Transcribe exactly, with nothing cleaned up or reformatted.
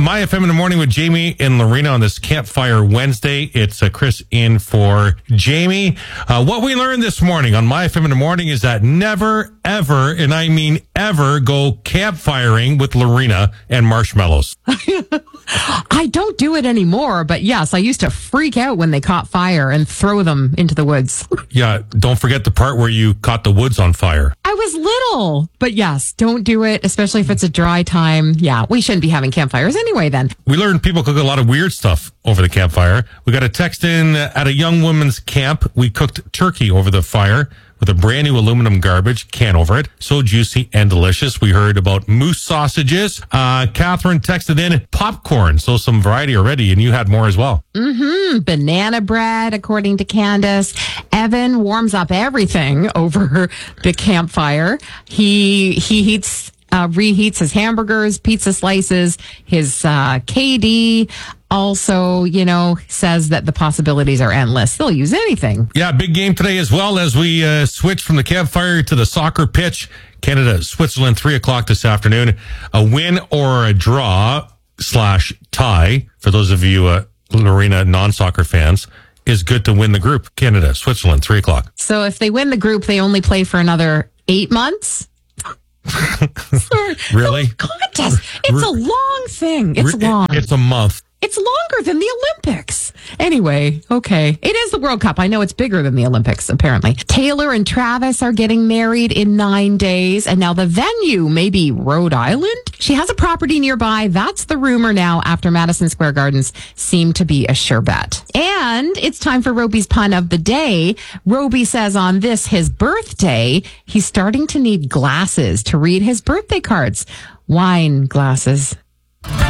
My F M in the morning with Jamie and Lorena on this Campfire Wednesday. It's uh, Chris in for Jamie. Uh, what we learned this morning on My F M in the morning is that never, ever, and I mean ever, go campfiring with Lorena and marshmallows. I don't do it anymore, but yes, I used to freak out when they caught fire and throw them into the woods. Yeah, don't forget the part where you caught the woods on fire. I was little, but yes, don't do it, especially if it's a dry time. Yeah, we shouldn't be having campfires anyway then. We learned people cook a lot of weird stuff over the campfire. We got a text in at a young woman's camp. We cooked turkey over the fire with a brand new aluminum garbage can over it. So juicy and delicious. We heard about moose sausages. Uh, Catherine texted in popcorn. So some variety already, and you had more as well. Mm-hmm. Banana bread, according to Candace. Evan warms up everything over the campfire. He, he heats, uh, reheats his hamburgers, pizza slices, his, uh, K D. Also, you know, says that the possibilities are endless. They'll use anything. Yeah, big game today as well as we uh, switch from the campfire to the soccer pitch. Canada, Switzerland, three o'clock this afternoon. A win or a draw slash tie, for those of you, uh, Lorena, non-soccer fans, is good to win the group. Canada, Switzerland, three o'clock. So if they win the group, they only play for another eight months? Really? The contest. It's a long thing. It's long. It's a month. It's longer than the Olympics. Anyway, okay. It is the World Cup. I know it's bigger than the Olympics, apparently. Taylor and Travis are getting married in nine days, and now the venue may be Rhode Island. She has a property nearby. That's the rumor now after Madison Square Gardens seemed to be a sure bet. And it's time for Roby's pun of the day. Roby says on this, his birthday, he's starting to need glasses to read his birthday cards. Wine glasses.